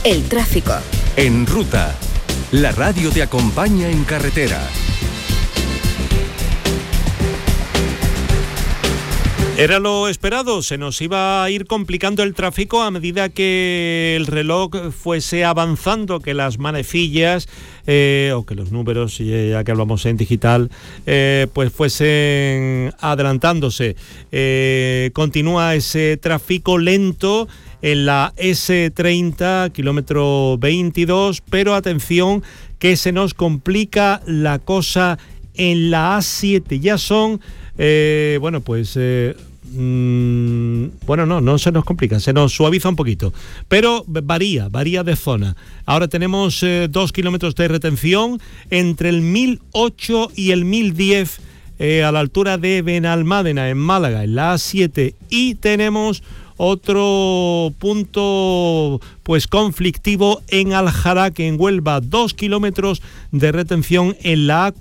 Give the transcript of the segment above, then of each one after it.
El tráfico. En Ruta, la radio te acompaña en carretera. Era lo esperado, se nos iba a ir complicando el tráfico a medida que el reloj fuese avanzando, que las manecillas o que los números, ya que hablamos en digital, pues fuesen adelantándose. Continúa ese tráfico lento en la S30, kilómetro 22, pero atención que se nos complica la cosa en la A7. Ya son, no se nos complica, se nos suaviza un poquito, pero varía de zona. Ahora tenemos 2 kilómetros de retención entre el 1008 y el 1010 a la altura de Benalmádena, en Málaga, en la A7, y tenemos otro punto pues conflictivo en Aljaraque, en Huelva, 2 kilómetros de retención en la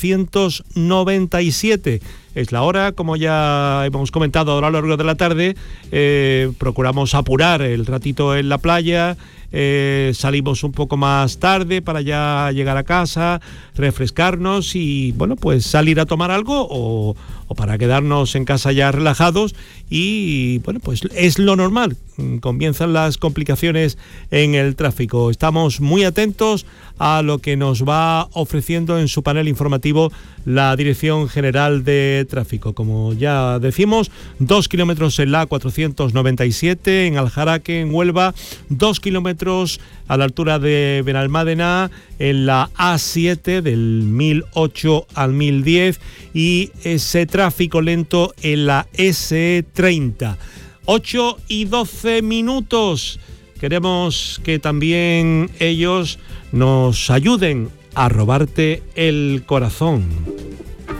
A497. Es la hora, como ya hemos comentado a lo largo de la tarde, procuramos apurar el ratito en la playa, salimos un poco más tarde para ya llegar a casa, refrescarnos y bueno, pues salir a tomar algo o para quedarnos en casa ya relajados y bueno, pues es lo normal. Comienzan las complicaciones en el tráfico. Estamos muy atentos a lo que nos va ofreciendo en su panel informativo la Dirección General de Tráfico. Como ya decimos, 2 kilómetros en la 497, en Aljaraque, en Huelva, 2 kilómetros a la altura de Benalmádena, en la A7 del 1008 al 1010 y ese tráfico lento en la S30. 8 y 12 minutos. Queremos que también ellos nos ayuden a robarte el corazón.